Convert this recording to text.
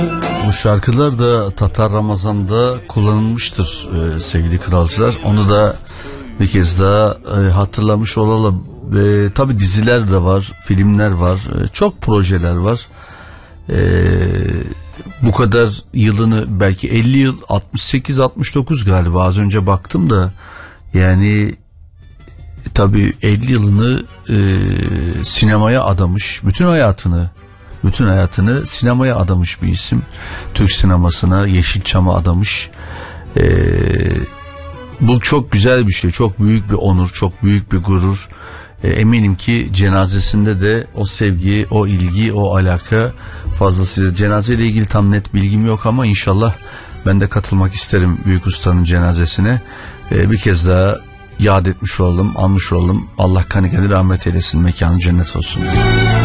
Bu şarkılar da Tatar Ramazan'da kullanılmıştır sevgili kralcılar. Onu da bir kez daha hatırlamış olalım. Tabii diziler de var, filmler var, çok projeler var. Bu kadar yılını, belki 50 yıl, 68-69 galiba, az önce baktım da, yani tabii 50 yılını sinemaya adamış, bütün hayatını sinemaya adamış bir isim. Türk sinemasına, Yeşilçam'a adamış. Bu çok güzel bir şey, çok büyük bir onur, çok büyük bir gurur. Eminim ki cenazesinde de o sevgi, o ilgi, o alaka fazlasıyla. Cenazeyle ilgili tam net bilgim yok ama inşallah ben de katılmak isterim büyük ustanın cenazesine. Bir kez daha yad etmiş olalım, anmış olalım. Allah kanı rahmet eylesin, mekanı cennet olsun.